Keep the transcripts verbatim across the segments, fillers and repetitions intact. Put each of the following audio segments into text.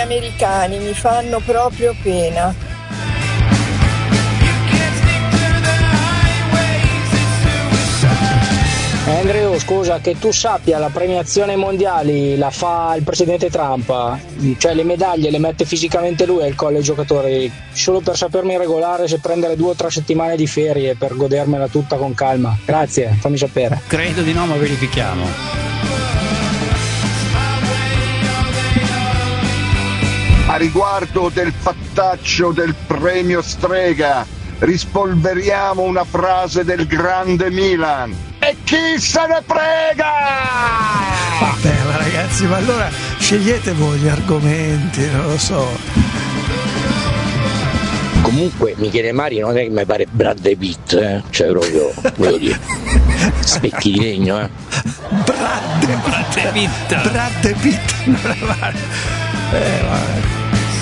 americani, mi fanno proprio pena. Andrew, scusa, che tu sappia, la premiazione mondiali la fa il presidente Trump, cioè le medaglie le mette fisicamente lui al colle ai giocatori, solo per sapermi regolare se prendere due o tre settimane di ferie per godermela tutta con calma. Grazie, fammi sapere. Credo di no, ma verifichiamo. A riguardo del fattaccio del premio Strega, rispolveriamo una frase del grande Milan. E chi se ne frega! Vabbè, ma ragazzi, ma allora scegliete voi gli argomenti, non lo so. Comunque Michele Mari non è che mi pare Brad Pitt, eh? Cioè proprio, voglio dire, specchi di legno, eh. Brad, Brad Pitt. Brad Pitt. Eh, vabbè.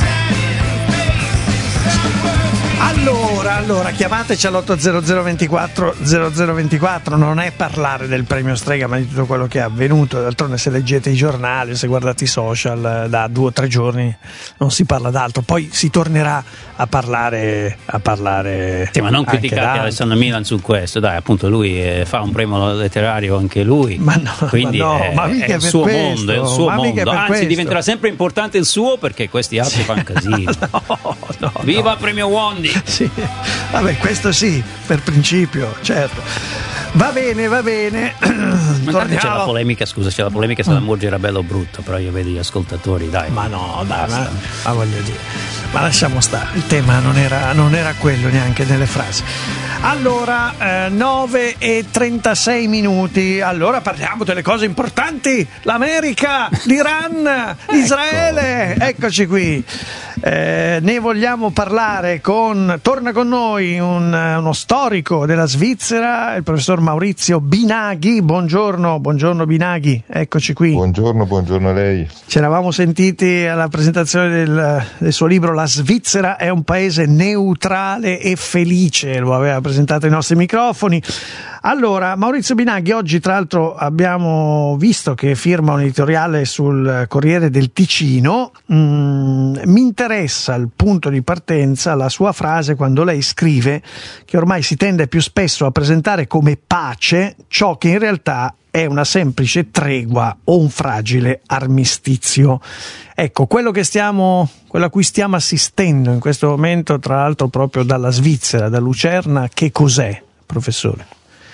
Allora, allora, chiamateci all'otto zero zero ventiquattro zero zero ventiquattro, non è parlare del premio Strega, ma di tutto quello che è avvenuto. D'altronde, se leggete i giornali, se guardate i social, da due o tre giorni non si parla d'altro. Poi si tornerà a parlare a parlare sì, ma non criticate Alessandro Milan su questo, dai, appunto lui eh, fa un premio letterario anche lui, ma no, quindi ma no, è, ma mica è il per suo questo, mondo, è il suo ma mica mondo, per anzi questo. diventerà sempre importante il suo perché questi altri sì. fanno casino. no, no, Viva no. il premio Wondi! Sì. Vabbè, questo sì, per principio, certo. Va bene, va bene. Ma c'è la polemica, scusa, c'è la polemica se la moglie era bella o brutta, però io vedo gli ascoltatori, dai. Ma no, dai, ma, ma voglio dire, ma lasciamo stare, il tema non era, non era quello neanche nelle frasi. Allora, eh, nove e trentasei minuti, allora parliamo delle cose importanti, l'America, l'Iran, Israele, eccoci qui. Eh, ne vogliamo parlare con, torna con noi un, uno storico della Svizzera, il professor Maurizio Binaghi. Buongiorno, buongiorno Binaghi, eccoci qui. Buongiorno, buongiorno a lei. Ci eravamo sentiti alla presentazione del, del suo libro La Svizzera è un paese neutrale e felice, lo aveva presentato ai nostri microfoni. Allora, Maurizio Binaghi, oggi tra l'altro abbiamo visto che firma un editoriale sul Corriere del Ticino. Mm, mi interessa il punto di partenza, la sua frase quando lei scrive che ormai si tende più spesso a presentare come pace ciò che in realtà è una semplice tregua o un fragile armistizio. Ecco, quello che stiamo, quello a cui stiamo assistendo in questo momento, tra l'altro proprio dalla Svizzera, da Lucerna, che cos'è, professore?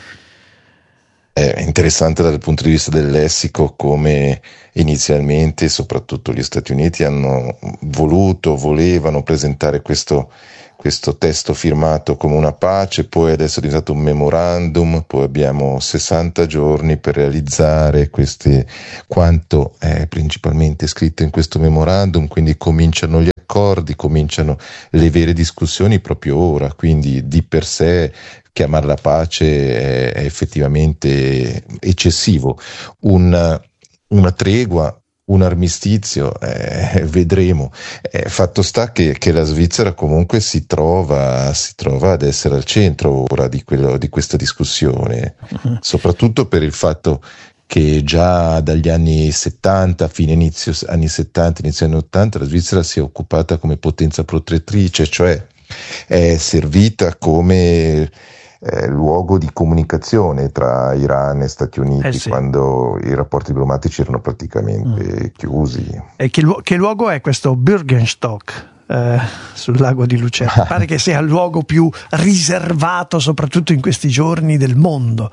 È interessante dal punto di vista del lessico come inizialmente soprattutto gli Stati Uniti hanno voluto, volevano presentare questo, questo testo firmato come una pace, poi adesso è diventato un memorandum, poi abbiamo sessanta giorni per realizzare questi, quanto è principalmente scritto in questo memorandum, quindi cominciano gli accordi, cominciano le vere discussioni proprio ora, quindi di per sé chiamarla pace è effettivamente eccessivo. Un, una tregua, un armistizio, eh, vedremo. Eh, fatto sta che, che la Svizzera comunque si trova, si trova ad essere al centro ora di, quello, di questa discussione, uh-huh. soprattutto per il fatto che già dagli anni settanta, fine inizio anni settanta, inizio anni ottanta, la Svizzera si è occupata come potenza protettrice, cioè è servita come Eh, luogo di comunicazione tra Iran e Stati Uniti, eh sì. quando i rapporti diplomatici erano praticamente mm. chiusi. E che, lu- che luogo è questo Bürgenstock eh, sul lago di Lucerna? Pare che sia il luogo più riservato, soprattutto in questi giorni, del mondo.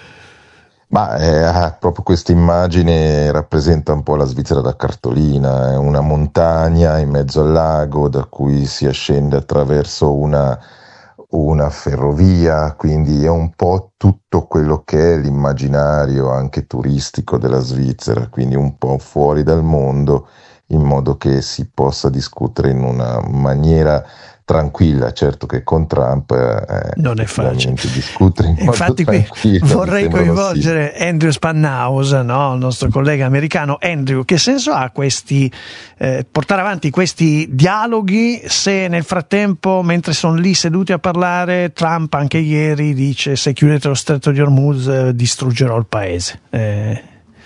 Ma eh, proprio questa immagine rappresenta un po' la Svizzera da cartolina, è una montagna in mezzo al lago da cui si ascende attraverso una una ferrovia, quindi è un po' tutto quello che è l'immaginario anche turistico della Svizzera, quindi un po' fuori dal mondo, in modo che si possa discutere in una maniera tranquilla. Certo che con Trump eh, non è facile discutere in infatti modo qui vorrei coinvolgere sì. Andrew Spannaus, no? Il nostro collega americano. Andrew, che senso ha questi eh, portare avanti questi dialoghi se nel frattempo, mentre sono lì seduti a parlare, Trump anche ieri dice se chiudete lo stretto di Hormuz eh, distruggerò il paese? eh.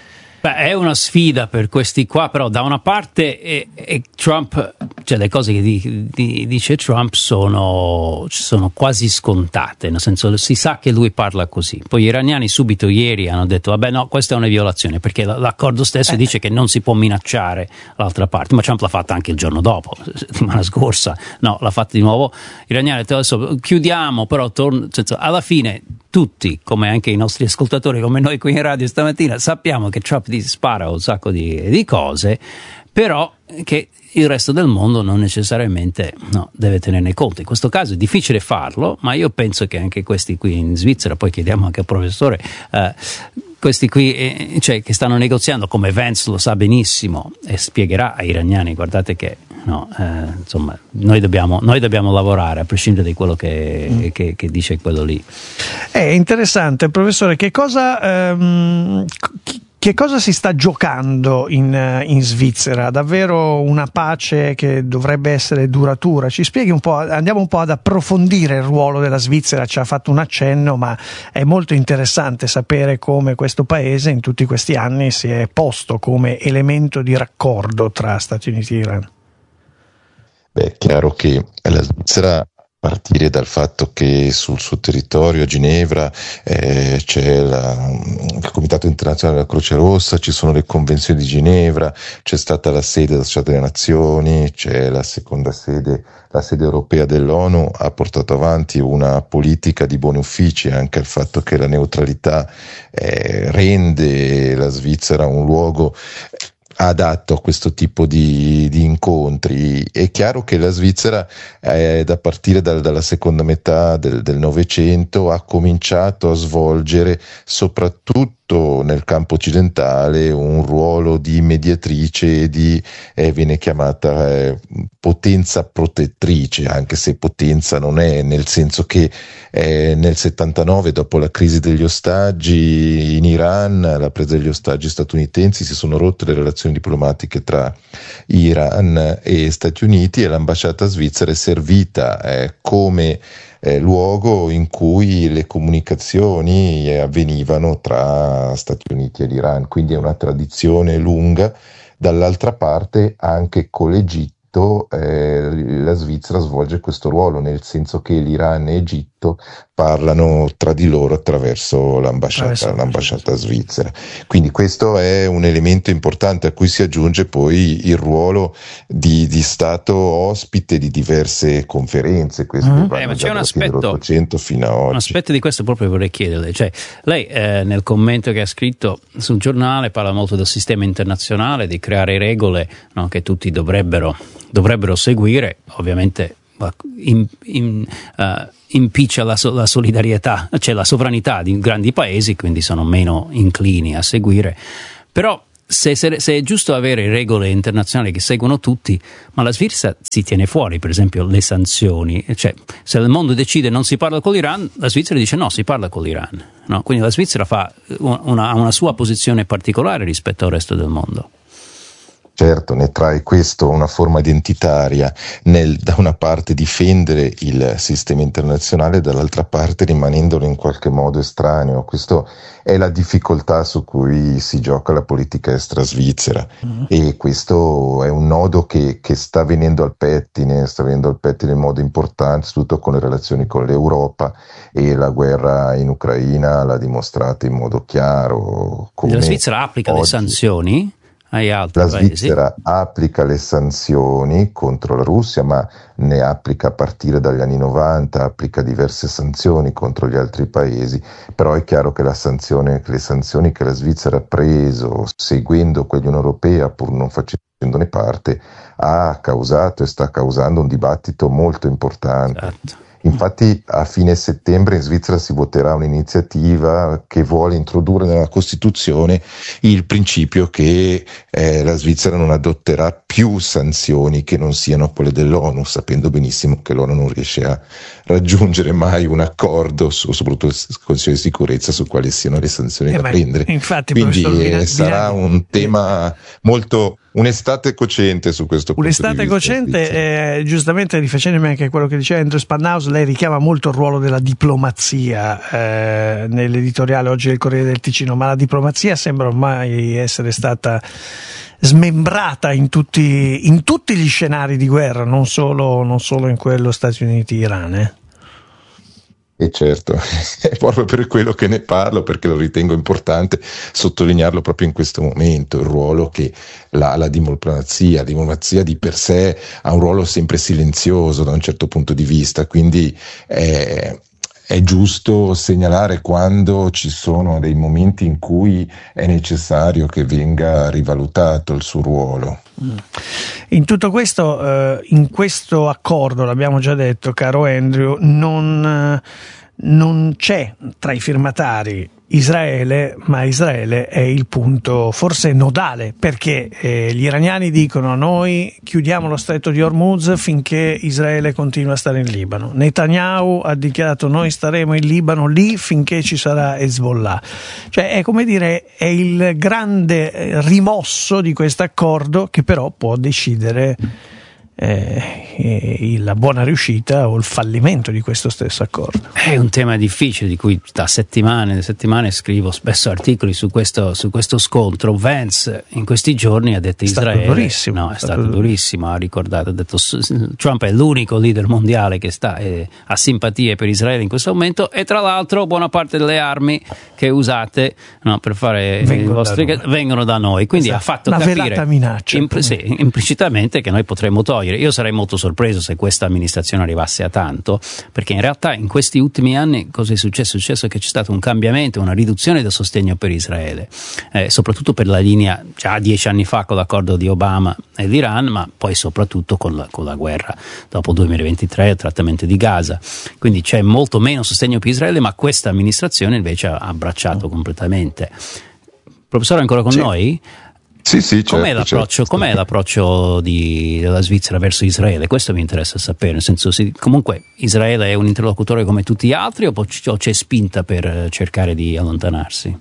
Beh, è una sfida per questi qua, però da una parte e, e Trump, cioè le cose che di, di, dice Trump sono, sono quasi scontate, nel senso si sa che lui parla così. Poi gli iraniani subito ieri hanno detto vabbè no, questa è una violazione, perché l'accordo stesso eh. dice che non si può minacciare l'altra parte, ma Trump l'ha fatta anche il giorno dopo, settimana scorsa, no, l'ha fatta di nuovo. Gli iraniani hanno detto adesso chiudiamo, però torno, senso, alla fine tutti, come anche i nostri ascoltatori, come noi qui in radio stamattina, sappiamo che Trump spara un sacco di, di cose, però che il resto del mondo non necessariamente no, deve tenerne conto. In questo caso è difficile farlo, ma io penso che anche questi qui in Svizzera, poi chiediamo anche al professore, eh, questi qui eh, cioè, che stanno negoziando, come Vance lo sa benissimo e spiegherà ai iraniani, guardate che no, eh, insomma noi dobbiamo, noi dobbiamo lavorare a prescindere di quello che, mm. che, che dice quello lì. È interessante, professore, che cosa ehm, che cosa si sta giocando in, in Svizzera? Davvero una pace che dovrebbe essere duratura? Ci spieghi un po', andiamo un po' ad approfondire il ruolo della Svizzera, ci ha fatto un accenno, ma è molto interessante sapere come questo paese in tutti questi anni si è posto come elemento di raccordo tra Stati Uniti e Iran. Beh, è chiaro che la Svizzera, a partire dal fatto che sul suo territorio a Ginevra eh, c'è la, il Comitato Internazionale della Croce Rossa, ci sono le convenzioni di Ginevra, c'è stata la sede dell'Associazione delle Nazioni, c'è la seconda sede, la sede europea dell'ONU, ha portato avanti una politica di buoni uffici, anche il fatto che la neutralità eh, rende la Svizzera un luogo adatto a questo tipo di, di incontri. È chiaro che la Svizzera eh, da partire dal, dalla seconda metà del, del Novecento ha cominciato a svolgere soprattutto nel campo occidentale un ruolo di mediatrice e di eh, viene chiamata eh, potenza protettrice, anche se potenza non è, nel senso che eh, nel settantanove, dopo la crisi degli ostaggi in Iran, la presa degli ostaggi statunitensi, si sono rotte le relazioni diplomatiche tra Iran e Stati Uniti e l'ambasciata svizzera è servita eh, come eh, luogo in cui le comunicazioni eh, avvenivano tra Stati Uniti ed Iran, quindi è una tradizione lunga. Dall'altra parte anche con l'Egitto eh, la Svizzera svolge questo ruolo, nel senso che l'Iran e l'Egitto parlano tra di loro attraverso l'ambasciata, ah, l'ambasciata svizzera. Quindi questo è un elemento importante a cui si aggiunge poi il ruolo di, di Stato ospite di diverse conferenze. Queste mm. eh, ma c'è un aspetto, fino a oggi. un aspetto di questo proprio vorrei chiederle. Cioè, lei eh, nel commento che ha scritto sul giornale parla molto del sistema internazionale, di creare regole no, che tutti dovrebbero, dovrebbero seguire, ovviamente in, in, uh, impiccia la, la solidarietà, cioè la sovranità di grandi paesi, quindi sono meno inclini a seguire. Però se, se, se è giusto avere regole internazionali che seguono tutti, ma la Svizzera si tiene fuori, per esempio le sanzioni, cioè se il mondo decide non si parla con l'Iran, la Svizzera dice no, si parla con l'Iran, no? Quindi la Svizzera fa una, una sua posizione particolare rispetto al resto del mondo. Certo, ne trae questo una forma identitaria nel da una parte difendere il sistema internazionale, dall'altra parte rimanendolo in qualche modo estraneo. Questo è la difficoltà su cui si gioca la politica estera svizzera mm. e questo è un nodo che, che sta venendo al pettine, sta venendo al pettine in modo importante, soprattutto con le relazioni con l'Europa, e la guerra in Ucraina l'ha dimostrato in modo chiaro. Come la Svizzera applica oggi le sanzioni? La Svizzera applica le sanzioni contro la Russia, ma ne applica a partire dagli anni novanta, applica diverse sanzioni contro gli altri paesi, però è chiaro che la sanzione, che le sanzioni che la Svizzera ha preso seguendo quell'Unione Europea, pur non facendone parte, ha causato e sta causando un dibattito molto importante. Certo. Infatti a fine settembre in Svizzera si voterà un'iniziativa che vuole introdurre nella Costituzione il principio che eh, la Svizzera non adotterà più sanzioni che non siano quelle dell'ONU, sapendo benissimo che l'ONU non riesce a raggiungere mai un accordo, su, soprattutto il Consiglio di sicurezza, su quali siano le sanzioni eh, da prendere. Infatti, quindi eh, sarà un tema molto un'estate cocente su questo punto un'estate di vista. cocente, eh, giustamente rifacendomi anche a quello che diceva Andrew Spanhaus, lei richiama molto il ruolo della diplomazia eh, nell'editoriale oggi del Corriere del Ticino, ma la diplomazia sembra ormai essere stata smembrata in tutti, in tutti gli scenari di guerra, non solo, non solo in quello Stati Uniti-Iran. Eh. E certo, è proprio per quello che ne parlo, perché lo ritengo importante sottolinearlo proprio in questo momento, il ruolo che la, la diplomazia, la diplomazia di per sé ha un ruolo sempre silenzioso da un certo punto di vista, quindi è, è giusto segnalare quando ci sono dei momenti in cui è necessario che venga rivalutato il suo ruolo. In tutto questo, eh, in questo accordo, l'abbiamo già detto, caro Andrew, non, non c'è tra i firmatari Israele, ma Israele è il punto forse nodale, perché eh, gli iraniani dicono: noi chiudiamo lo stretto di Hormuz finché Israele continua a stare in Libano. Netanyahu ha dichiarato: noi staremo in Libano lì finché ci sarà Hezbollah. Cioè è come dire, è il grande rimosso di questo accordo che però può decidere Eh, la buona riuscita o il fallimento di questo stesso accordo. È un tema difficile di cui da settimane e settimane scrivo spesso articoli su questo, su questo scontro. Vance in questi giorni ha detto: Israele è stato durissimo, no, è stato, stato durissimo, ha ricordato, ha detto Trump è l'unico leader mondiale che sta, eh, ha simpatie per Israele in questo momento, e tra l'altro buona parte delle armi che usate, no, per fare vengono i vostri da vengono da noi, quindi esatto, ha fatto una capire velata minaccia, impl- sì, implicitamente che noi potremmo togliere. Io sarei molto sorpreso se questa amministrazione arrivasse a tanto, perché in realtà in questi ultimi anni cosa è successo? È successo che c'è stato un cambiamento, una riduzione del sostegno per Israele, eh, soprattutto per la linea già dieci anni fa con l'accordo di Obama e l'Iran, ma poi soprattutto con la, con la guerra dopo duemilaventitré, il trattamento di Gaza. Quindi c'è molto meno sostegno per Israele, ma questa amministrazione invece ha abbracciato completamente. Professore, ancora con sì. noi? Sì, sì, certo, com'è l'approccio, certo. com'è l'approccio di, della Svizzera verso Israele? Questo mi interessa sapere, nel senso, si, comunque Israele è un interlocutore come tutti gli altri, o, o c'è spinta per cercare di allontanarsi?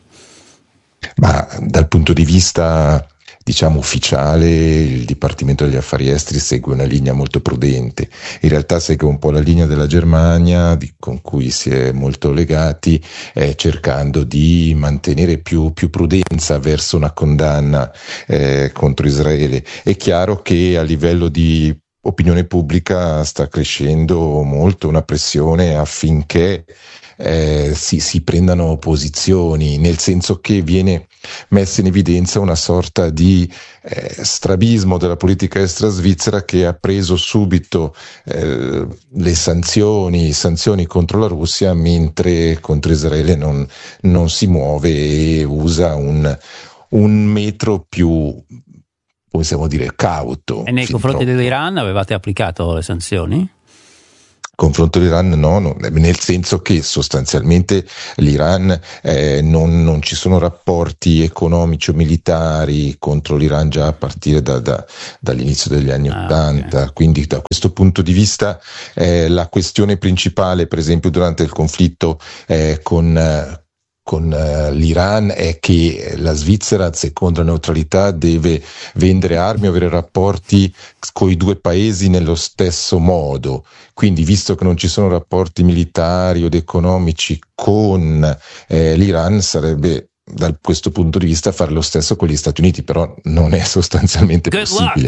Ma dal punto di vista, diciamo, ufficiale, il Dipartimento degli Affari Esteri segue una linea molto prudente. In realtà segue un po' la linea della Germania, di, con cui si è molto legati, eh, cercando di mantenere più, più prudenza verso una condanna eh, contro Israele. È chiaro che a livello di opinione pubblica sta crescendo molto una pressione affinché Eh, si, si prendano posizioni, nel senso che viene messa in evidenza una sorta di eh, strabismo della politica estera svizzera, che ha preso subito eh, le sanzioni, sanzioni contro la Russia, mentre contro Israele non, non si muove e usa un, un metro più, possiamo dire, cauto. E nei confronti troppo. dell'Iran avevate applicato le sanzioni? Confronto l'Iran no, no, nel senso che sostanzialmente l'Iran eh, non, non ci sono rapporti economici o militari contro l'Iran già a partire da, da, dall'inizio degli anni ah, ottanta, okay. Quindi da questo punto di vista eh, la questione principale, per esempio durante il conflitto eh, con eh, con uh, l'Iran, è che la Svizzera, secondo la neutralità, deve vendere armi o avere rapporti con i due paesi nello stesso modo. Quindi, visto che non ci sono rapporti militari o economici con eh, l'Iran, sarebbe da questo punto di vista fare lo stesso con gli Stati Uniti, però non è sostanzialmente Good possibile.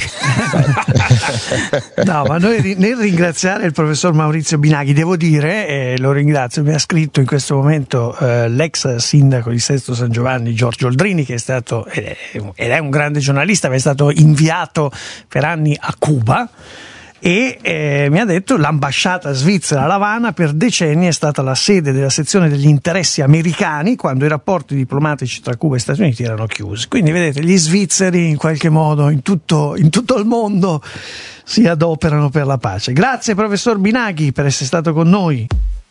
No, ma noi nel ringraziare il professor Maurizio Binaghi, devo dire, e lo ringrazio, mi ha scritto in questo momento eh, l'ex sindaco di Sesto San Giovanni, Giorgio Oldrini, che è stato ed è un grande giornalista, ma è stato inviato per anni a Cuba, e eh, mi ha detto: l'ambasciata svizzera a L'Avana per decenni è stata la sede della sezione degli interessi americani quando i rapporti diplomatici tra Cuba e Stati Uniti erano chiusi. Quindi vedete, gli svizzeri in qualche modo in tutto, in tutto il mondo si adoperano per la pace. Grazie professor Binaghi per essere stato con noi.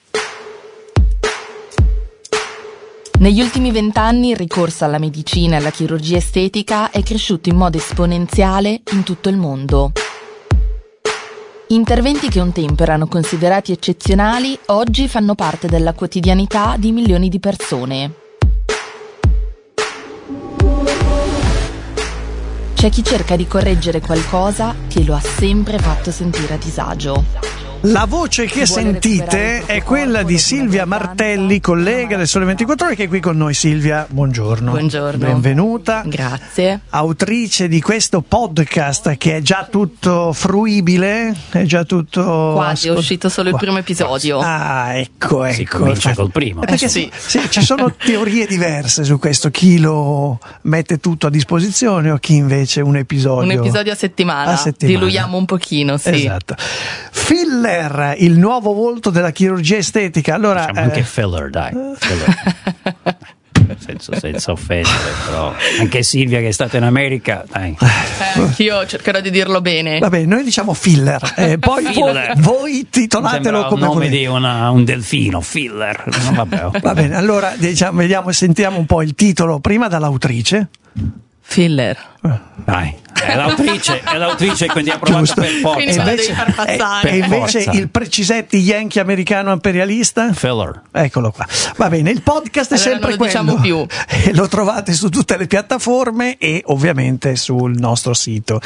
Negli ultimi vent'anni il ricorso alla medicina e alla chirurgia estetica è cresciuto in modo esponenziale in tutto il mondo. Interventi che un tempo erano considerati eccezionali, oggi fanno parte della quotidianità di milioni di persone. C'è chi cerca di correggere qualcosa che lo ha sempre fatto sentire a disagio. La voce che sentite è quella di Silvia Martelli, collega del Sole ventiquattro Ore, che è qui con noi. Silvia, buongiorno. Buongiorno. Benvenuta. Grazie. Autrice di questo podcast che è già tutto fruibile, è già tutto... Quasi, ascol- è uscito solo il primo episodio. Ah, ecco, ecco. Si comincia col primo. Eh, perché eh, sì. sì, ci sono teorie diverse su questo, chi lo mette tutto a disposizione o chi invece un episodio... Un episodio a settimana. A settimana. Diluiamo un pochino, sì. Esatto. Filler, il nuovo volto della chirurgia estetica. Allora, diciamo anche eh, filler, dai. Filler. Senso, senza offendere, però anche Silvia che è stata in America, dai. Eh, anch'io cercherò di dirlo bene. Vabbè, noi diciamo filler, eh, poi Filler. Voi, voi titolatelo come il nome volete. di una, un delfino, filler. No, vabbè. Va bene, allora diciamo, vediamo, sentiamo un po' il titolo prima dall'autrice. Filler. Dai, è l'autrice, è l'autrice, quindi ha provato Giusto. per forza. Quindi me la devi far passare. E invece forza. il Precisetti Yankee americano imperialista? Filler. Eccolo qua. Va bene, il podcast è Allora sempre non lo quello. diciamo più. E lo trovate su tutte le piattaforme e ovviamente sul nostro sito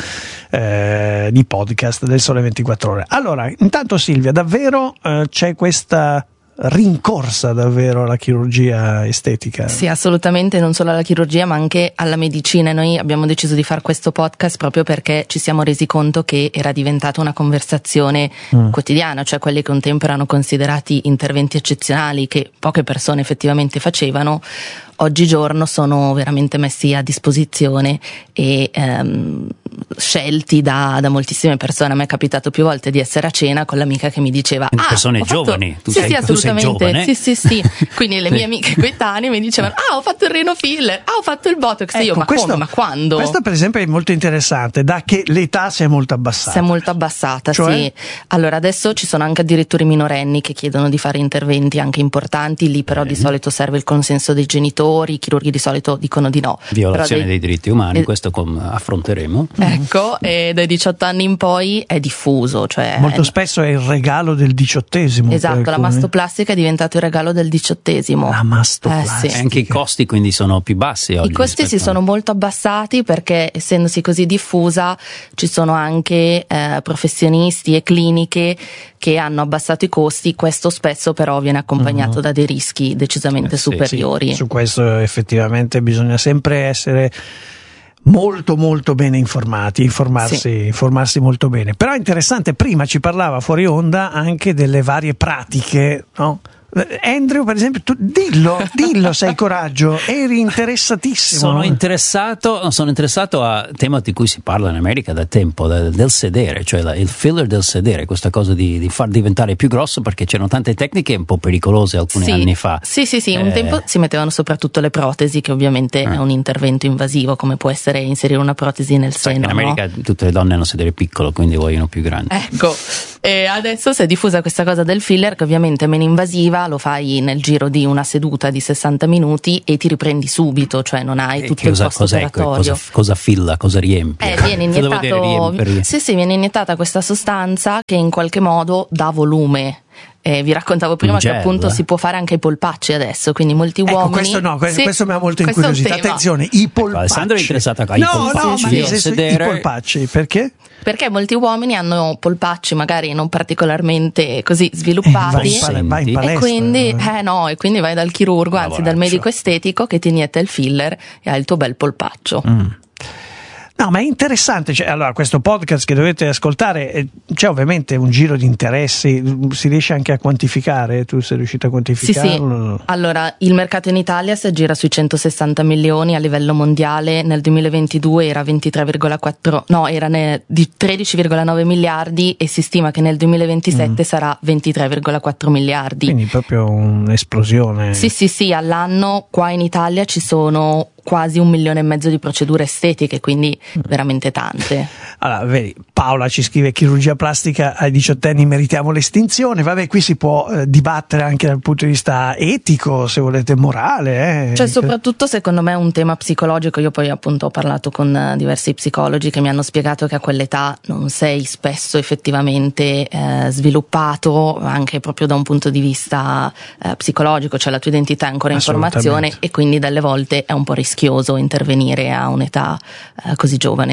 eh, di podcast del Sole ventiquattro Ore. Allora, intanto Silvia, davvero eh, c'è questa rincorsa davvero alla chirurgia estetica? Sì, assolutamente, non solo alla chirurgia ma anche alla medicina. Noi abbiamo deciso di fare questo podcast proprio perché ci siamo resi conto che era diventata una conversazione mm. quotidiana, cioè quelli che un tempo erano considerati interventi eccezionali che poche persone effettivamente facevano, oggigiorno sono veramente messi a disposizione e ehm, scelti da, da moltissime persone. A me è capitato più volte di essere a cena con l'amica che mi diceva ah, persone ho fatto... giovani, tu sì sei, sì tu sei assolutamente giovane? sì sì sì quindi le mie amiche coetanee mi dicevano ah ho fatto il reno filler, ah ho fatto il botox. Ecco, io ma questo, come, ma quando? Questo per esempio è molto interessante, da che l'età si è molto abbassata. Si è molto abbassata, cioè? Sì. Allora adesso ci sono anche addirittura i minorenni che chiedono di fare interventi anche importanti, lì però eh. di solito serve il consenso dei genitori, i chirurghi di solito dicono di no. Violazione dei, dei diritti umani, eh, questo com- affronteremo. Ecco, e dai diciotto anni in poi è diffuso, cioè molto spesso è il regalo del diciottesimo. Esatto, la mastoplastica è diventato il regalo del diciottesimo. La mastoplastica. Eh, sì. E anche i costi quindi sono più bassi oggi. I costi si sono molto abbassati perché essendosi così diffusa ci sono anche eh, professionisti e cliniche che hanno abbassato i costi. Questo spesso però viene accompagnato mm-hmm. da dei rischi decisamente eh, sì, superiori. Sì. Su questo effettivamente bisogna sempre essere molto molto bene informati, informarsi, sì. informarsi molto bene. Però è interessante, prima ci parlava fuori onda anche delle varie pratiche, no? Andrew per esempio, tu dillo, dillo se hai coraggio, eri interessatissimo. Sono interessato, sono interessato a tema di cui si parla in America da tempo, del, del sedere, cioè la, il filler del sedere, questa cosa di, di far diventare più grosso, perché c'erano tante tecniche un po' pericolose alcuni sì, anni fa. Sì, sì, sì, un eh, tempo si mettevano soprattutto le protesi, che ovviamente eh. è un intervento invasivo, come può essere inserire una protesi nel sai, seno. in America no? tutte le donne hanno sedere piccolo, quindi vogliono più grandi. Ecco, e adesso si è diffusa questa cosa del filler che ovviamente è meno invasiva, lo fai nel giro di una seduta di sessanta minuti e ti riprendi subito, cioè non hai tutto che il cosa, post-operatorio. Cosa, cosa filla, cosa riempie? Eh, viene iniettato, sì, sì, viene iniettata questa sostanza che in qualche modo dà volume. Eh, vi raccontavo prima Un che gel, appunto eh? si può fare anche i polpacci adesso, quindi molti ecco, uomini. Questo no, questo, sì, questo mi ha molto questo è un incuriosito. tema. Attenzione, i polpacci. Alessandro è interessato ai no, polpacci. No, ma Io sì, sedere... i polpacci, perché? Perché molti uomini hanno polpacci magari non particolarmente così sviluppati eh, vai in, vai in palestra, e quindi eh no, e quindi vai dal chirurgo, anzi Lavoraccio. dal medico estetico che ti inietta il filler e hai il tuo bel polpaccio. Mm. No, ma è interessante, cioè, allora questo podcast che dovete ascoltare, eh, c'è ovviamente un giro di interessi, si riesce anche a quantificare? Tu sei riuscito a quantificarlo? Sì, sì. Allora, il mercato in Italia si aggira sui centosessanta milioni, a livello mondiale nel duemilaventidue era ventitré virgola quattro, no, era ne, di tredici virgola nove miliardi e si stima che nel duemilaventisette mm. sarà ventitré virgola quattro miliardi. Quindi proprio un'esplosione. Sì, sì, sì, all'anno qua in Italia ci sono quasi un milione e mezzo di procedure estetiche, quindi veramente tante. Allora, vedi, Paola ci scrive: chirurgia plastica ai diciottenni meritiamo l'estinzione. Vabbè, qui si può eh, dibattere anche dal punto di vista etico, se volete, morale. Eh. Cioè, soprattutto secondo me è un tema psicologico. Io poi appunto ho parlato con uh, diversi psicologi che mi hanno spiegato che a quell'età non sei spesso effettivamente eh, sviluppato, anche proprio da un punto di vista eh, psicologico, cioè la tua identità è ancora in formazione e quindi delle volte è un po' rischioso intervenire a un'età eh, così giovane.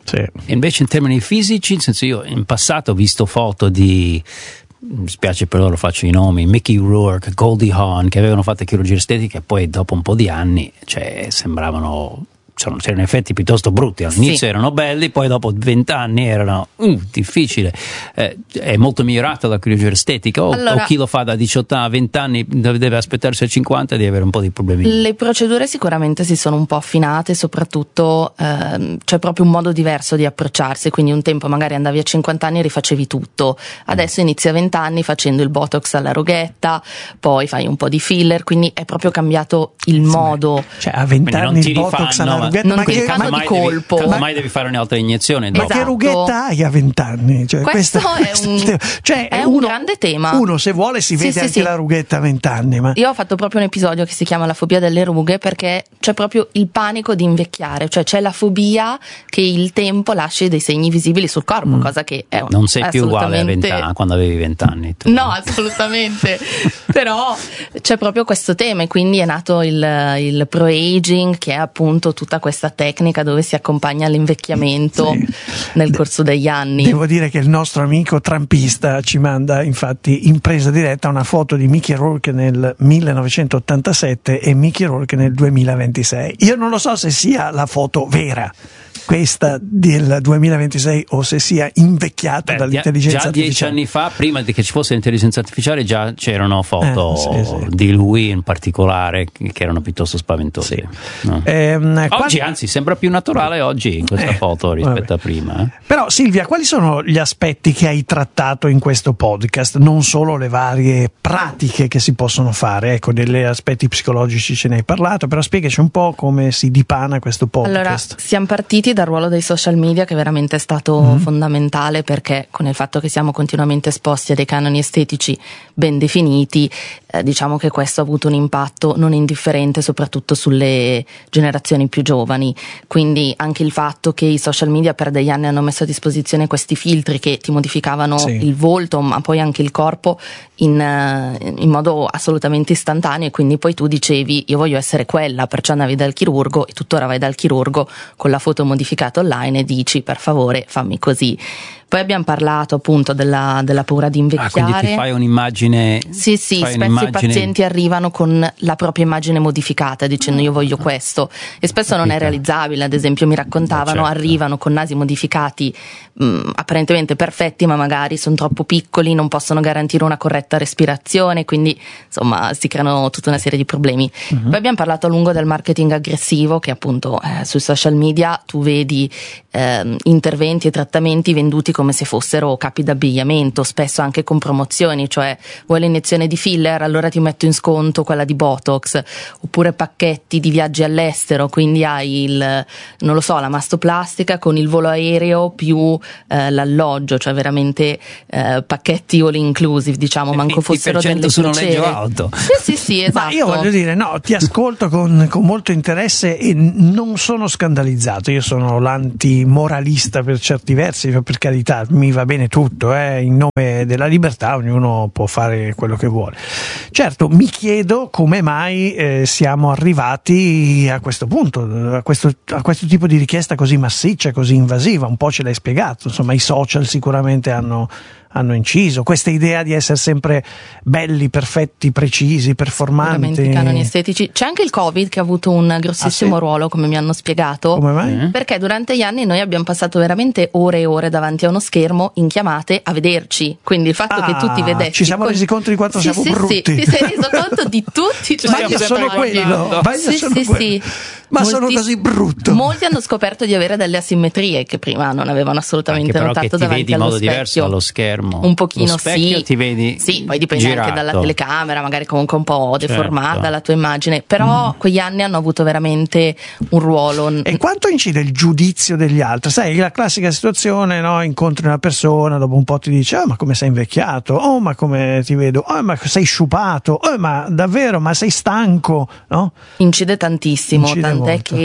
Sì. Invece in termini fisici, nel senso, io in passato ho visto foto di, mi spiace per loro, faccio i nomi, Mickey Rourke, Goldie Hawn, che avevano fatto chirurgia estetica e poi dopo un po' di anni, cioè, sembravano, c'erano effetti piuttosto brutti. All'inizio sì. erano belli, poi dopo vent'anni erano uh, difficile. Eh, è molto migliorato la chirurgia estetica, o, allora, o chi lo fa da diciotto a venti anni deve aspettarsi a cinquanta di avere un po' di problemi. Le procedure sicuramente si sono un po' affinate, soprattutto ehm, c'è proprio un modo diverso di approcciarsi, quindi un tempo magari andavi a cinquanta anni e rifacevi tutto, adesso inizi a venti anni facendo il botox alla rughetta, poi fai un po' di filler, quindi è proprio cambiato il sì, modo. Cioè a venti anni il botox rifanno, alla rughetta, non ma ti che, fanno ma di colpo, devi, mai devi fare un'altra iniezione. Ma dopo. che rughetta hai a venti anni? Cioè, questo, questo è un, cioè, è uno, un grande tema. Uno se vuole si vede sì, anche sì, la rughetta a venti anni. Ma... Io ho fatto proprio un episodio che si chiama La fobia delle rughe, perché c'è proprio il panico di invecchiare, cioè c'è la fobia che il tempo lasci dei segni visibili sul corpo, mm. cosa che è un, non sei più uguale a assolutamente... venti anni, quando avevi venti anni. Tu. No, assolutamente. Però c'è proprio questo tema e quindi è nato il, il pro-aging, che è appunto tutta questa tecnica dove si accompagna l'invecchiamento sì. nel corso degli anni. Devo dire che il nostro amico trumpista ci manda infatti in presa diretta una foto di Mickey Rourke nel millenovecentottantasette e Mickey Rourke nel duemilaventisei. Io non lo so se sia la foto vera, questa del duemilaventisei, o se sia invecchiato Beh, dall'intelligenza già artificiale. Già dieci anni fa, prima che ci fosse l'intelligenza artificiale, già c'erano foto eh, sì, sì. di lui in particolare che erano piuttosto spaventose. Sì. No. Ehm, oggi quali... anzi sembra più naturale oggi in questa eh, foto rispetto vabbè. a prima. Eh. Però Silvia, quali sono gli aspetti che hai trattato in questo podcast? Non solo le varie pratiche che si possono fare, ecco, degli aspetti psicologici ce ne hai parlato, però spiegaci un po' come si dipana questo podcast. Allora, siamo partiti dal ruolo dei social media, che veramente è stato mm. fondamentale, perché con il fatto che siamo continuamente esposti a dei canoni estetici ben definiti, eh, diciamo che questo ha avuto un impatto non indifferente soprattutto sulle generazioni più giovani. Quindi anche il fatto che i social media per degli anni hanno messo a disposizione questi filtri che ti modificavano sì. il volto, ma poi anche il corpo in, in modo assolutamente istantaneo, e quindi poi tu dicevi io voglio essere quella, perciò andavi dal chirurgo, e tuttora vai dal chirurgo con la foto modificata online e dici per favore fammi così. Poi abbiamo parlato appunto della, della paura di invecchiare. Ah, quindi ti fai un'immagine? Sì, sì, spesso i pazienti arrivano con la propria immagine modificata dicendo io voglio questo, e spesso non è realizzabile. Ad esempio mi raccontavano, certo. arrivano con nasi modificati mh, apparentemente perfetti, ma magari sono troppo piccoli, non possono garantire una corretta respirazione, quindi insomma si creano tutta una serie di problemi. Uh-huh. Poi abbiamo parlato a lungo del marketing aggressivo, che appunto eh, sui social media tu vedi eh, interventi e trattamenti venduti come se fossero capi d'abbigliamento, spesso anche con promozioni, cioè vuoi l'iniezione di filler, allora ti metto in sconto quella di Botox, oppure pacchetti di viaggi all'estero, quindi hai il, non lo so, la mastoplastica con il volo aereo più eh, l'alloggio, cioè veramente eh, pacchetti all inclusive, diciamo, manco fossero delle su crociere. noleggio auto. Sì, sì, sì, esatto. Ma io voglio dire, no, ti ascolto con, con molto interesse e non sono scandalizzato, io sono l'antimoralista per certi versi, per carità, mi va bene tutto, eh? In nome della libertà ognuno può fare quello che vuole. Certo, mi chiedo come mai eh, siamo arrivati a questo punto, a questo, a questo tipo di richiesta così massiccia, così invasiva. Un po' ce l'hai spiegato, insomma i social sicuramente hanno hanno inciso, questa idea di essere sempre belli, perfetti, precisi, performanti. I canoni estetici. C'è anche il Covid che ha avuto un grossissimo ah, sì? ruolo, come mi hanno spiegato. Come mai? Perché durante gli anni noi abbiamo passato veramente ore e ore davanti a uno schermo in chiamate a vederci, quindi il fatto ah, che tu ti vedessi ci siamo con... resi conto di quanto sì, siamo sì, brutti. Sì, ti sei reso conto di tutti i tuoi ma io sono quello, ma io sì, sono sì, quello. Sì. Ma molti, sono così brutto. Molti hanno scoperto di avere delle asimmetrie che prima non avevano assolutamente anche però notato che ti davanti vedi in allo modo specchio. diverso allo schermo. Un pochino lo specchio sì. ti vedi sì, poi dipende girato. anche dalla telecamera, magari comunque un po' deformata certo. la tua immagine, però mm. quegli anni hanno avuto veramente un ruolo. E quanto incide il giudizio degli altri? Sai, la classica situazione, no? Incontri una persona, dopo un po' ti dice oh ma come sei invecchiato, oh ma come ti vedo, oh ma sei sciupato, oh ma davvero, ma sei stanco, no? Incide tantissimo, incide tant'è molto. che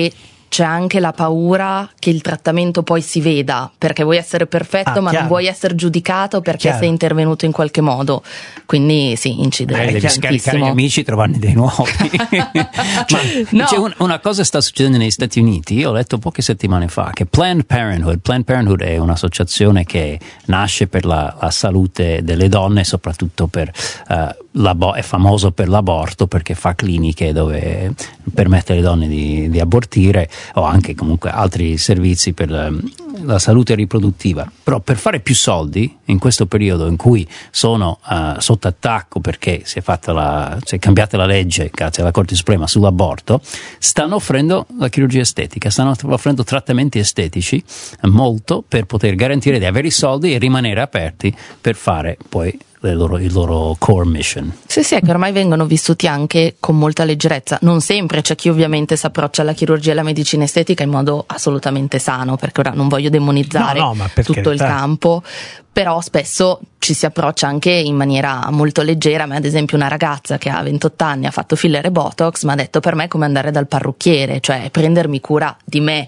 c'è anche la paura che il trattamento poi si veda, perché vuoi essere perfetto Ah, ma chiaro. non vuoi essere giudicato perché Chiaro. sei intervenuto in qualche modo, quindi sì, incide Eh, devi scaricare gli tantissimo. amici, trovarne dei nuovi. Ma No. c'è un- una cosa sta succedendo negli Stati Uniti. Io ho letto poche settimane fa che Planned Parenthood Planned Parenthood è un'associazione che nasce per la, la salute delle donne, soprattutto per eh, l'abo- è famoso per l'aborto, perché fa cliniche dove permette alle donne di, di abortire, o anche comunque altri servizi per la, la salute riproduttiva. Però per fare più soldi in questo periodo in cui sono uh, sotto attacco perché si è fatta la, si è cambiata la legge grazie alla Corte Suprema sull'aborto, stanno offrendo la chirurgia estetica, stanno offrendo trattamenti estetici, eh, molto, per poter garantire di avere i soldi e rimanere aperti per fare poi le loro, il loro core mission. Sì, sì, è che ormai vengono vissuti anche con molta leggerezza. Non sempre, c'è chi ovviamente si approccia alla chirurgia e alla medicina estetica in modo assolutamente sano, perché ora non voglio demonizzare No, no, ma per tutto carità. il campo, però spesso ci si approccia anche in maniera molto leggera. Ma ad esempio una ragazza che ha ventotto anni ha fatto filler e botox, mi ha detto: per me è come andare dal parrucchiere, cioè prendermi cura di me.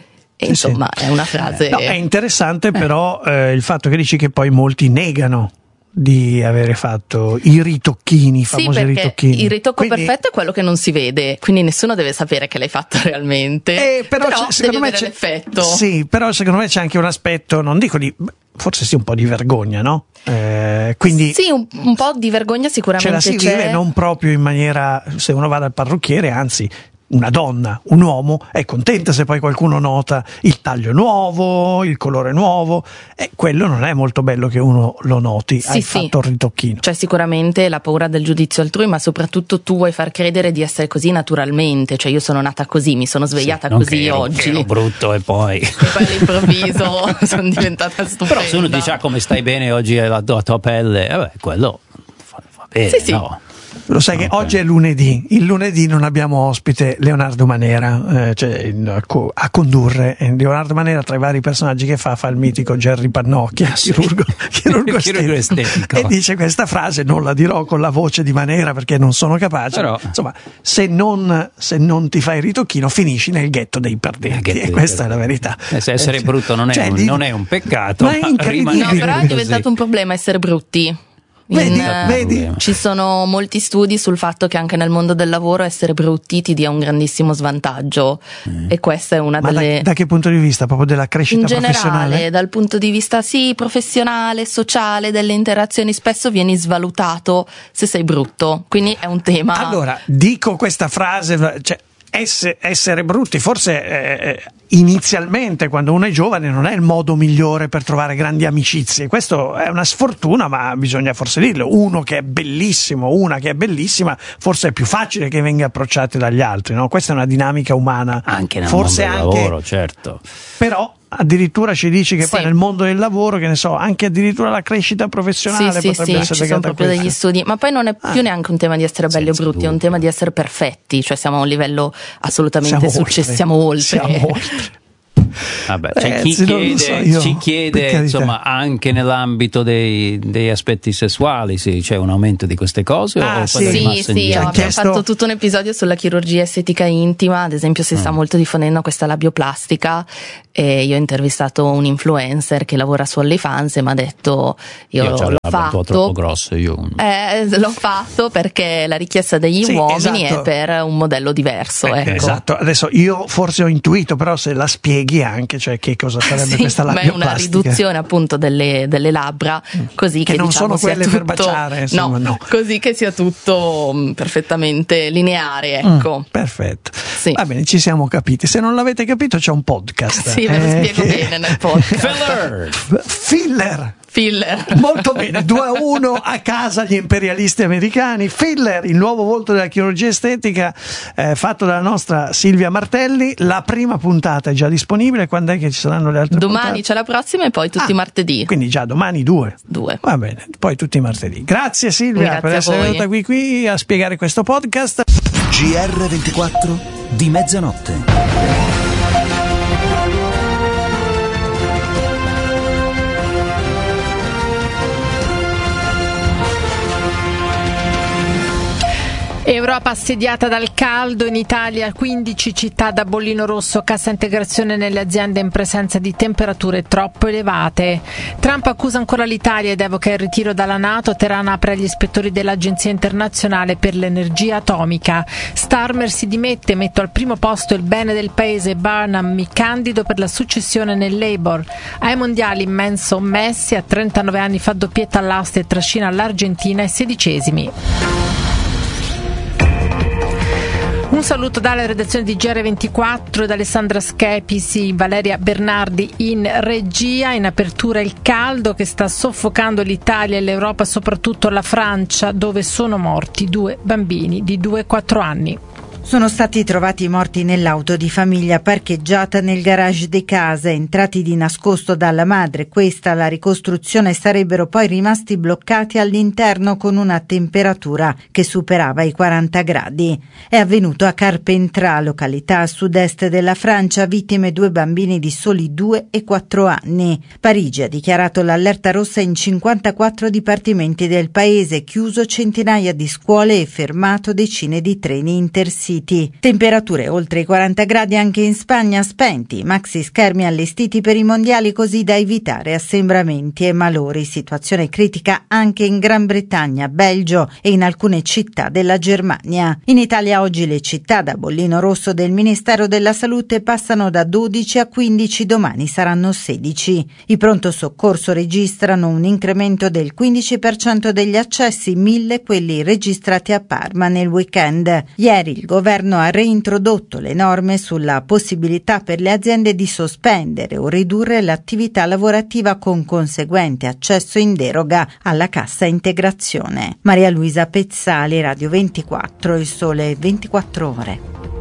E Sì, insomma sì. è una frase... No, è interessante però eh, il fatto che dici che poi molti negano di avere fatto i ritocchini, i Sì, famosi perché ritocchini. il ritocco Quindi- perfetto è quello che non si vede, quindi nessuno deve sapere che l'hai fatto realmente. Eh, però, c'è- secondo me devi c'è avere l'effetto. Sì, però secondo me c'è anche un aspetto, non dico di, forse sì, un po' di vergogna, no? Eh, quindi Sì, un, un po' di vergogna ce sicuramente la si c'è. vive non proprio in maniera, se uno va dal parrucchiere, anzi una donna, un uomo è contenta se poi qualcuno nota il taglio nuovo, il colore nuovo, e quello non è molto bello che uno lo noti, Sì, hai sì. fatto il ritocchino. C'è sicuramente la paura del giudizio altrui, ma soprattutto tu vuoi far credere di essere così naturalmente. Cioè io sono nata così, mi sono svegliata Non così che ero, oggi che ero brutto e poi... e poi all'improvviso sono diventata stupenda. Però se uno dice: ah, come stai bene oggi la, la tua pelle, eh beh, quello fa, fa bene, Sì, sì. no? Lo sai che Ok. oggi è lunedì, il lunedì non abbiamo ospite Leonardo Manera, eh, cioè in- co- a condurre. E Leonardo Manera, tra i vari personaggi che fa, fa il mitico Gerry Pannocchia, chirurgo, chirurgo Chirurgo estetico, estetico. e dice questa frase, non la dirò con la voce di Manera perché non sono capace, Però- insomma, se non, se non ti fai il ritocchino finisci nel ghetto dei perdenti, Nel ghetto e dei questa è la perdenti. verità. Eh, se essere Eh, brutto non è, cioè, un, di- non è un peccato, ma è ma incredibile. No, però è così. diventato un problema essere brutti. Vedi, eh, vedi? Ci sono molti studi sul fatto che anche nel mondo del lavoro essere brutti ti dia un grandissimo svantaggio, e questa è una Ma da, delle... da che punto di vista? Proprio della crescita In generale, professionale? dal punto di vista sì, professionale, sociale, delle interazioni, spesso vieni svalutato se sei brutto, quindi è un tema. Allora, dico questa frase, cioè, esse- essere brutti, forse eh, inizialmente quando uno è giovane non è il modo migliore per trovare grandi amicizie. Questo è una sfortuna, ma bisogna forse dirlo. Uno che è bellissimo, una che è bellissima, forse è più facile che venga approcciati dagli altri, no? Questa è una dinamica umana. Anche nel forse mondo del anche, lavoro, certo. però addirittura ci dici che Sì. poi nel mondo del lavoro, che ne so, anche addirittura la crescita professionale Sì, sì, potrebbe sì, essere ci sono legata a proprio questo. degli studi, ma poi non è più Ah. neanche un tema di essere belli o Senza brutti, è un dubbio. tema di essere perfetti, cioè siamo a un livello assolutamente Siamo successo, oltre. siamo oltre. Siamo oltre. Vabbè, c'è chi Ragazzi, non lo chiede, so io, ci per chiede carità. insomma, anche nell'ambito dei, degli aspetti sessuali, sì, c'è un aumento di queste cose? Ah, o sì. poi è Sì, rimasto sì, indietro? ha abbiamo chiesto- fatto tutto un episodio sulla chirurgia estetica intima, ad esempio si sta Mm. molto diffondendo questa labioplastica, e io ho intervistato un influencer che lavora su OnlyFans e mi ha detto io, Io c'ho l'ho le labbra un po' troppo fatto, grosse, io... eh, l'ho fatto perché la richiesta degli Sì, uomini esatto. è per un modello diverso, Eh, ecco. Esatto, adesso io forse ho intuito, però se la spieghi anche, cioè che cosa sarebbe Sì, questa ma è una labioplastica? riduzione appunto delle, delle labbra, così Che che, non diciamo sono sia quelle per tutto- baciare, insomma, no. così che sia tutto mh, perfettamente lineare, ecco. Mm, perfetto. Sì. Va bene, ci siamo capiti. Se non l'avete capito c'è un podcast. Sì, ve lo eh, spiego che- bene nel podcast. Filler! Filler. Filler. Molto bene, due a uno a casa gli imperialisti americani. Filler, il nuovo volto della chirurgia estetica, eh, fatto dalla nostra Silvia Martelli. La prima puntata è già disponibile. Quando è che ci saranno le altre Domani puntate? c'è la prossima e poi tutti i Ah, martedì. Quindi già domani due. Due. Va bene, poi tutti i martedì. Grazie Silvia Grazie per a essere voi. venuta qui, qui a spiegare questo podcast. G R ventiquattro di mezzanotte. Europa assediata dal caldo, in Italia quindici città da bollino rosso, cassa integrazione nelle aziende in presenza di temperature troppo elevate. Trump accusa ancora l'Italia ed evoca il ritiro dalla NATO. Teheran apre agli ispettori dell'Agenzia internazionale per l'energia atomica. Starmer si dimette, metto al primo posto il bene del paese. Barnum, mi candido per la successione nel Labour. Ai mondiali immenso Messi, a trentanove anni fa doppietta all'asta e trascina l'Argentina ai sedicesimi. Un saluto dalla redazione di G R ventiquattro, da Alessandra Schepisi, Valeria Bernardi in regia. In apertura il caldo che sta soffocando l'Italia e l'Europa, soprattutto la Francia, dove sono morti due bambini di due e quattro anni. Sono stati trovati morti nell'auto di famiglia parcheggiata nel garage di casa, entrati di nascosto dalla madre. Questa la ricostruzione, sarebbero poi rimasti bloccati all'interno con una temperatura che superava i quaranta gradi. È avvenuto a Carpentras, località a sud-est della Francia, vittime due bambini di soli due e quattro anni. Parigi ha dichiarato l'allerta rossa in cinquantaquattro dipartimenti del paese, chiuso centinaia di scuole e fermato decine di treni intercity. Temperature oltre i quaranta gradi anche in Spagna, spenti maxi schermi allestiti per i mondiali così da evitare assembramenti e malori. Situazione critica anche in Gran Bretagna, Belgio e in alcune città della Germania. In Italia oggi le città da bollino rosso del Ministero della Salute passano da dodici a quindici, domani saranno sedici. I pronto soccorso registrano un incremento del quindici per cento degli accessi, mille quelli registrati a Parma nel weekend. Ieri il governo Il governo ha reintrodotto le norme sulla possibilità per le aziende di sospendere o ridurre l'attività lavorativa con conseguente accesso in deroga alla cassa integrazione. Maria Luisa Pezzali, Radio ventiquattro, Il Sole ventiquattro Ore.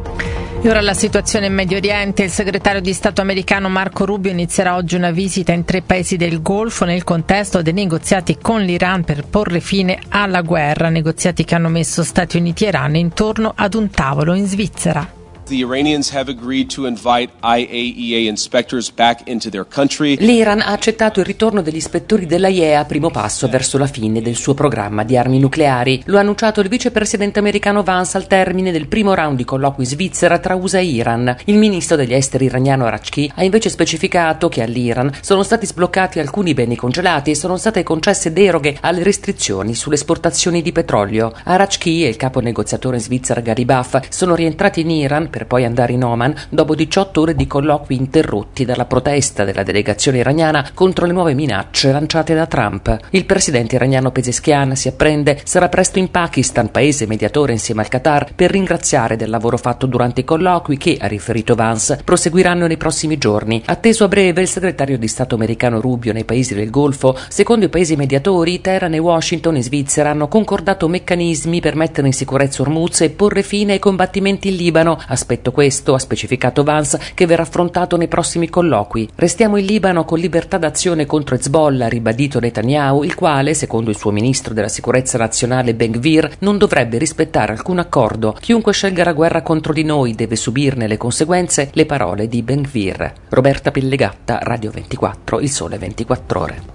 E ora la situazione in Medio Oriente. Il segretario di Stato americano Marco Rubio inizierà oggi una visita in tre paesi del Golfo nel contesto dei negoziati con l'Iran per porre fine alla guerra, negoziati che hanno messo Stati Uniti e Iran intorno ad un tavolo in Svizzera. The Iranians have agreed to invite I A E A inspectors back into their country. L'Iran ha accettato il ritorno degli ispettori dell'A I E A, primo passo verso la fine del suo programma di armi nucleari. Lo ha annunciato il vicepresidente americano Vance al termine del primo round di colloqui in Svizzera tra U S A e Iran. Il ministro degli esteri iraniano Arachki ha invece specificato che all'Iran sono stati sbloccati alcuni beni congelati e sono state concesse deroghe alle restrizioni sulle esportazioni di petrolio. Arachki e il capo negoziatore in Svizzera Gary Buff sono rientrati in Iran per poi andare in Oman dopo diciotto ore di colloqui interrotti dalla protesta della delegazione iraniana contro le nuove minacce lanciate da Trump. Il presidente iraniano Pezeshkian, si apprende, sarà presto in Pakistan, paese mediatore insieme al Qatar, per ringraziare del lavoro fatto durante i colloqui che, ha riferito Vance, proseguiranno nei prossimi giorni. Atteso a breve il segretario di Stato americano Rubio nei paesi del Golfo. Secondo i paesi mediatori, Teheran e Washington in Svizzera hanno concordato meccanismi per mettere in sicurezza Hormuz e porre fine ai combattimenti in Libano. Aspetto questo, ha specificato Vance, che verrà affrontato nei prossimi colloqui. Restiamo in Libano con libertà d'azione contro Hezbollah, ha ribadito Netanyahu, il quale, secondo il suo ministro della sicurezza nazionale Ben Gvir, non dovrebbe rispettare alcun accordo. Chiunque scelga la guerra contro di noi deve subirne le conseguenze, le parole di Ben Gvir. Roberta Pellegatta, Radio ventiquattro, Il Sole ventiquattro Ore.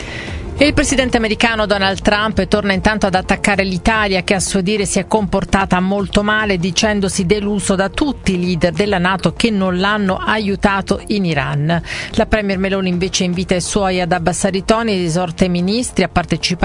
E il presidente americano Donald Trump torna intanto ad attaccare l'Italia, che a suo dire si è comportata molto male, dicendosi deluso da tutti i leader della NATO che non l'hanno aiutato in Iran. La premier Meloni invece invita i suoi ad abbassare i toni ed esorta i ministri a partecipare